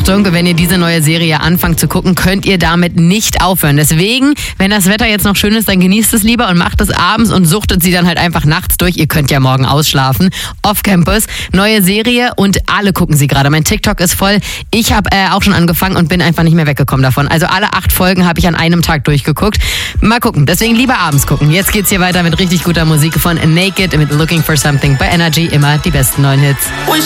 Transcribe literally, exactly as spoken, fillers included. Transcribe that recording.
Achtung, wenn ihr diese neue Serie anfangt zu gucken, könnt ihr damit nicht aufhören. Deswegen, wenn das Wetter jetzt noch schön ist, dann genießt es lieber und macht es abends und suchtet sie dann halt einfach nachts durch. Ihr könnt ja morgen ausschlafen. Off Campus, neue Serie und alle gucken sie gerade. Mein TikTok ist voll. Ich habe äh, auch schon angefangen und bin einfach nicht mehr weggekommen davon. Also alle acht Folgen habe ich an einem Tag durchgeguckt. Mal gucken, deswegen lieber abends gucken. Jetzt geht's hier weiter mit richtig guter Musik von Naked mit Looking for Something bei Energy. Immer die besten neuen Hits.